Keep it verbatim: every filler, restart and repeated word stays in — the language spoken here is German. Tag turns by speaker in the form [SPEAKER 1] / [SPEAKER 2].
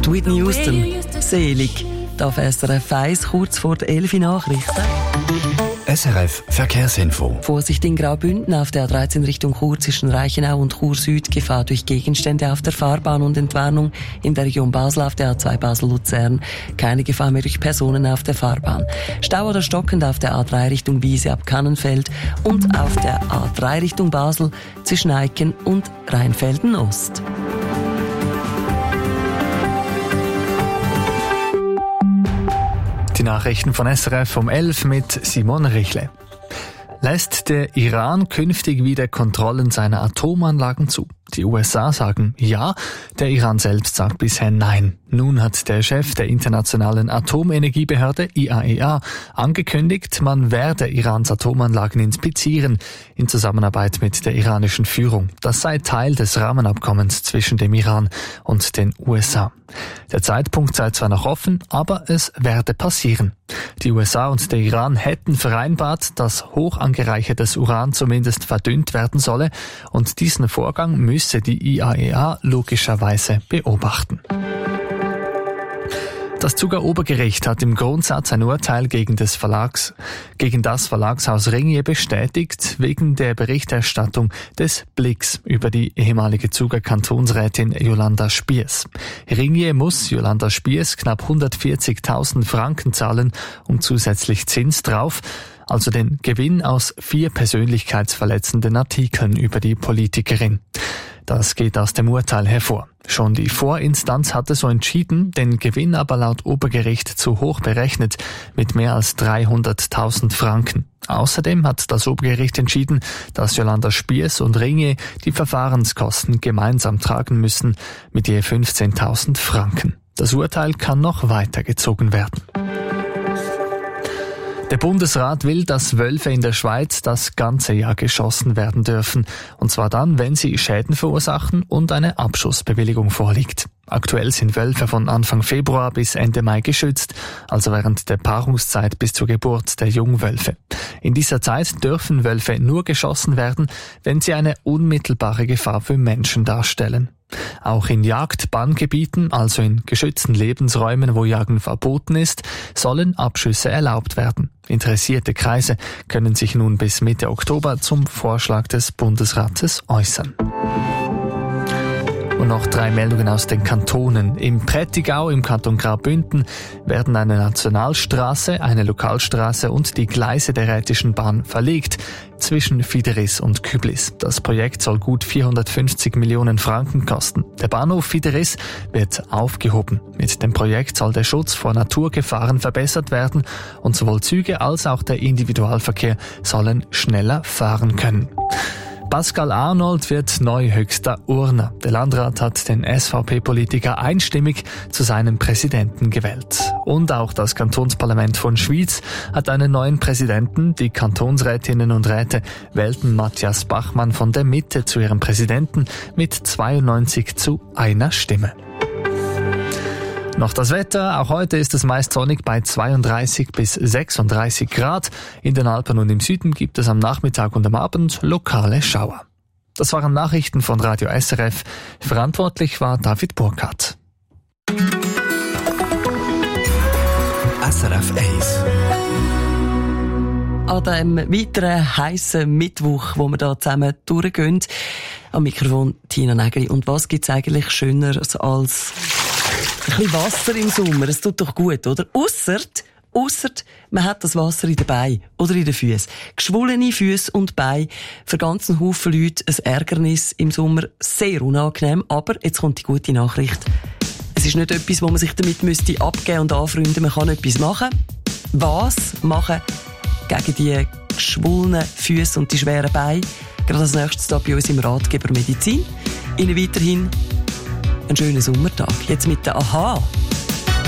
[SPEAKER 1] Whitney Houston, selig. Auf S R F eins kurz vor der elf Nachrichten.
[SPEAKER 2] S R F Verkehrsinfo.
[SPEAKER 1] Vorsicht in Graubünden auf der A dreizehn Richtung Chur zwischen Reichenau und Chur Süd. Gefahr durch Gegenstände auf der Fahrbahn und Entwarnung in der Region Basel auf der A zwei Basel-Luzern. Keine Gefahr mehr durch Personen auf der Fahrbahn. Stau oder stockend auf der A drei Richtung Wiese ab Kannenfeld und auf der A drei Richtung Basel zwischen Eiken und Rheinfelden Ost.
[SPEAKER 3] Die Nachrichten von S R F um elf mit Simon Richle. Lässt der Iran künftig wieder Kontrollen seiner Atomanlagen zu? Die U S A sagen ja, der Iran selbst sagt bisher nein. Nun hat der Chef der Internationalen Atomenergiebehörde I A E A angekündigt, man werde Irans Atomanlagen inspizieren in Zusammenarbeit mit der iranischen Führung. Das sei Teil des Rahmenabkommens zwischen dem Iran und den U S A. Der Zeitpunkt sei zwar noch offen, aber es werde passieren. Die U S A und der Iran hätten vereinbart, dass hoch angereichertes Uran zumindest verdünnt werden solle, und diesen Vorgang müsse die I A E A logischerweise beobachten. Das Zuger Obergericht hat im Grundsatz ein Urteil gegen, des Verlags, gegen das Verlagshaus Ringier bestätigt, wegen der Berichterstattung des Blicks über die ehemalige Zuger Kantonsrätin Jolanda Spiers. Ringier muss Jolanda Spiers knapp hundertvierzigtausend Franken zahlen und zusätzlich Zins drauf, also den Gewinn aus vier persönlichkeitsverletzenden Artikeln über die Politikerin. Das geht aus dem Urteil hervor. Schon die Vorinstanz hatte so entschieden, den Gewinn aber laut Obergericht zu hoch berechnet, mit mehr als dreihunderttausend Franken. Außerdem hat das Obergericht entschieden, dass Jolanda Spiers und Ringier die Verfahrenskosten gemeinsam tragen müssen, mit je fünfzehntausend Franken. Das Urteil kann noch weitergezogen werden. Der Bundesrat will, dass Wölfe in der Schweiz das ganze Jahr geschossen werden dürfen. Und zwar dann, wenn sie Schäden verursachen und eine Abschussbewilligung vorliegt. Aktuell sind Wölfe von Anfang Februar bis Ende Mai geschützt, also während der Paarungszeit bis zur Geburt der Jungwölfe. In dieser Zeit dürfen Wölfe nur geschossen werden, wenn sie eine unmittelbare Gefahr für Menschen darstellen. Auch in Jagdbanngebieten, also in geschützten Lebensräumen, wo Jagen verboten ist, sollen Abschüsse erlaubt werden. Interessierte Kreise können sich nun bis Mitte Oktober zum Vorschlag des Bundesrates äußern. Und noch drei Meldungen aus den Kantonen. Im Prättigau im Kanton Graubünden werden eine Nationalstraße, eine Lokalstraße und die Gleise der Rhätischen Bahn verlegt zwischen Fideris und Küblis. Das Projekt soll gut vierhundertfünfzig Millionen Franken kosten. Der Bahnhof Fideris wird aufgehoben. Mit dem Projekt soll der Schutz vor Naturgefahren verbessert werden und sowohl Züge als auch der Individualverkehr sollen schneller fahren können. Pascal Arnold wird neu höchster Urner. Der Landrat hat den S V P-Politiker einstimmig zu seinem Präsidenten gewählt. Und auch das Kantonsparlament von Schwyz hat einen neuen Präsidenten. Die Kantonsrätinnen und Räte wählten Matthias Bachmann von der Mitte zu ihrem Präsidenten mit zweiundneunzig zu einer Stimme. Noch das Wetter. Auch heute ist es meist sonnig bei zweiunddreißig bis sechsunddreißig Grad. In den Alpen und im Süden gibt es am Nachmittag und am Abend lokale Schauer. Das waren Nachrichten von Radio S R F. Verantwortlich war David Burkhardt.
[SPEAKER 2] S R F eins.
[SPEAKER 1] An diesem weiteren heissen Mittwoch, wo wir hier zusammen durchgehen. Am Mikrofon Tina Nägeli. Und was gibt es eigentlich Schöneres als ein bisschen Wasser im Sommer? Es tut doch gut, oder? Ausser, ausser man hat das Wasser in den Beinen oder in den Füßen. Geschwollene Füße und Beine, für ganzen Haufen Leute ein Ärgernis im Sommer, sehr unangenehm. Aber jetzt kommt die gute Nachricht. Es ist nicht etwas, wo man sich damit müsste abgeben und anfreunden. Man kann etwas machen. Was machen gegen die geschwollenen Füße und die schweren Beine? Gerade als nächstes da bei uns im Ratgeber Medizin. Ihnen weiterhin einen schönen Sommertag. Jetzt mit der Aha.